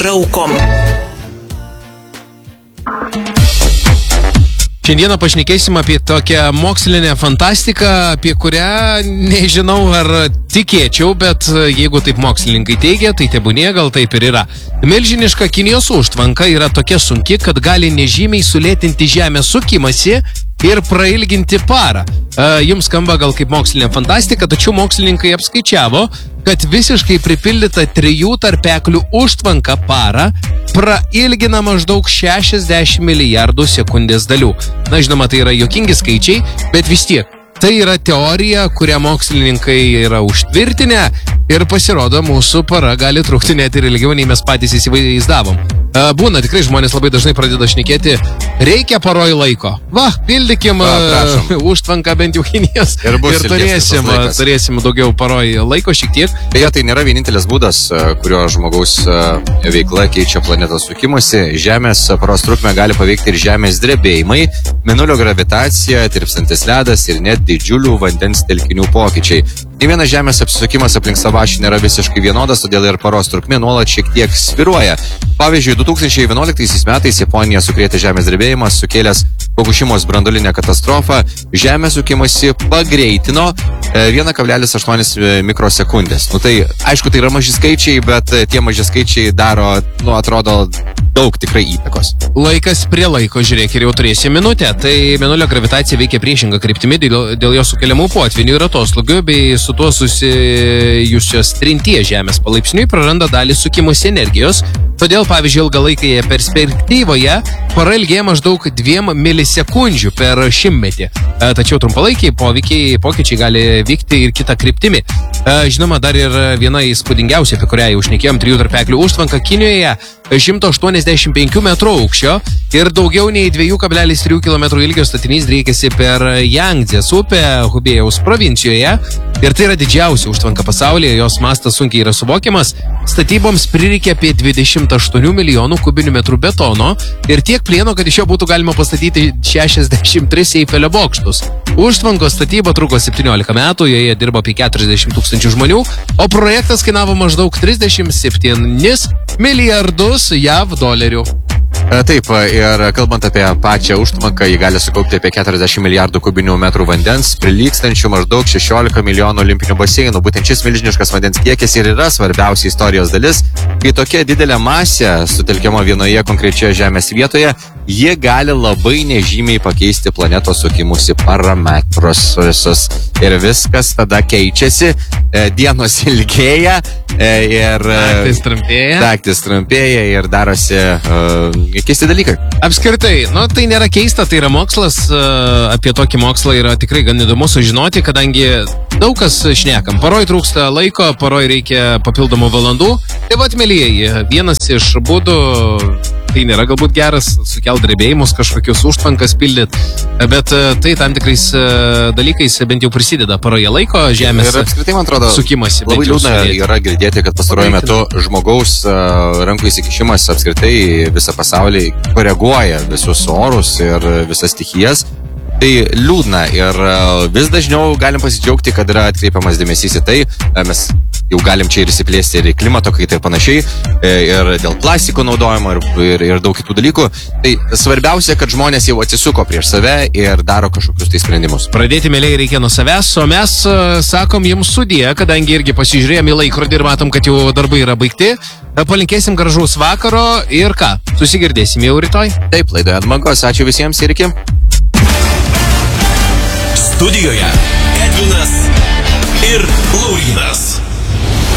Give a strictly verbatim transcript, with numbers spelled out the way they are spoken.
traukom. Šiandieną pašnekėsim apie tokią mokslinę fantastiką, apie kurią nežinau ar tikėčiau, bet jeigu taip mokslininkai teigia, tai tebūnie gal taip ir yra. Milžiniška Kinijos užtvanka yra tokia sunki, kad gali nežymiai sulėtinti žemės sukimąsi ir prailginti parą. Jums skamba gal kaip mokslinė fantastika, tačiau mokslininkai apskaičiavo, kad visiškai pripildyta trijų tarpeklių užtvanka parą prailgina maždaug šešiasdešimt milijardų sekundės dalių. Na, žinoma, tai yra juokingi skaičiai, bet vis tiek. Tai yra teorija, kurią mokslininkai yra užtvirtinę ir pasirodo, mūsų para gali trukti net ir ilgiau, nei mes patys įsivaizdavom. Būna, tikrai žmonės labai dažnai pradeda šnekėti, reikia paroj laiko. Va, pildykim uh, užtvanką bent jau Kinijos ir, ir turėsim, turėsim daugiau paroj laiko šiek tiek. Beje, tai nėra vienintelis būdas, kurio žmogaus veikla keičia planetos sukimusi. Žemės paros trukmę gali paveikti ir žemės drebėjimai, mėnulio gravitacija, tirpstantis ledas ir net didžiulių vandens telkinių pokyčiai. Nė vienas žemės apsisukimas aplink savo ašį nėra visiškai vienodas, todėl ir paros trukmė nuolat šiek tiek svyruoja. Pavyzdžiui, du tūkstančiai vienuoliktaisiais metais Japonija sukrėtė žemės drebėjimas, sukėlęs Fukušimos branduolinę katastrofą. Žemės sukimasi pagreitino vienas kablelis aštuoni mikrosekundės. Nu tai, aišku, tai yra maži skaičiai, bet tie maži skaičiai daro, nu, atrodo, daug tikrai įtakos. Laikas prie laiko, žiūrėk, ir jau turėsi minutę. Tai mėnulio gravitacija veikia priešingą kryptimi dėl, dėl jo sukeliamų potvinių ir atoslūgių, bei su tuo susijusios trinties žemės palaipsniui praranda dalį sukimosi energijos. Todėl, pavyzdžiui, ilgalaikėje perspektyvoje para ilgėja maždaug dviem milisekundžių per šimtmetį. Tačiau trumpalaikiai poveikiai, pokyčiai gali vykti ir kitą kryptimį. Žinoma, dar ir viena įspūdingiausia, apie kurią jau šnekėjom, trijų tarpeklių užtvanka Kinijoje, šimtas aštuoniasdešimt penkių metrų aukščio ir daugiau nei dva kablelis trys kilometrų ilgio statinys driekiasi per Jangdzės upę Hubėjaus provincijoje. Ir tai yra didžiausia užtvanka pasaulyje, jos mastas sunkiai yra suvokiamas. Statyboms prireikė apie dvidešimt aštuonių milijonų kubinių metrų betono ir tiek plieno, kad iš jo būtų galima pastatyti šešiasdešimt tris Eifelio bokštus. Užtvankos statyba truko septyniolika metų, joje dirbo apie keturiasdešimt tūkstančių žmonių, o projektas kainavo maždaug trisdešimt septynis milijardus jav dolerių. Taip, ir kalbant apie pačią užtvanką, ji gali sukaupti apie keturiasdešimt milijardų kubinių metrų vandens, prilygstančių maždaug šešiolika milijonų olimpinių baseinų. Būtent šis milžiniškas vandens kiekis ir yra svarbiausia istorijos dalis, kai tokia didelė masė sutelkiama vienoje konkrečioje žemės vietoje, jie gali labai nežymiai pakeisti planetos sukimusi parametrus visus. Ir viskas tada keičiasi, dienos ilgėja ir naktis trumpėja. Naktis trumpėja ir darosi uh, keisti dalykai. Apskritai, nu tai nėra keista, tai yra mokslas, apie tokį mokslą yra tikrai gan įdomu sužinoti, kadangi daug kas šnekam. Paroj trūksta laiko, paroj reikia papildomų valandų. Tai vat, mielieji, vienas iš būdų, tai nėra galbūt geras, sukelt drebėjimus, kažkokius užtvankas pildyti, bet tai tam tikrais dalykais bent jau prisideda paroje laiko, žemės ir apskritai, man atrodo, sukimasi. Labai liūdna yra girdėti, kad pastaruoju metu žmogaus rankų įsikišimas apskritai visą pasaulį koreguoja visus orus ir visas stichijas. Tai liūdna ir vis dažniau galim pasidžiaugti, kad yra atkreipiamas dėmesys į tai. Mes jau galim čia ir įsiplėsti ir į klimato kaitą ir panašiai, ir dėl plastiko naudojimo ir, ir, ir daug kitų dalykų. Tai svarbiausia, kad žmonės jau atsisuko prieš save ir daro kažkokius tai sprendimus. Pradėti, mėliai, reikia nuo savęs, o mes sakom jums sudie, kadangi irgi pasižiūrėjom į laikrodį ir matom, kad jau darbai yra baigti. Palinkėsim gražaus vakaro ir ką, susigirdėsim jau rytoj. Taip, laidoje ant bangos, ačiū visiems ir iki. Studijoje Edvinas ir Laurynas.